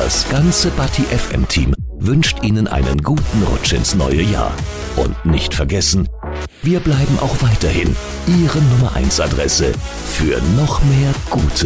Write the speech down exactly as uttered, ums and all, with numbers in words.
Das ganze Bati F M-Team wünscht Ihnen einen guten Rutsch ins neue Jahr. Und nicht vergessen, wir bleiben auch weiterhin Ihre Nummer eins Adresse für noch mehr gute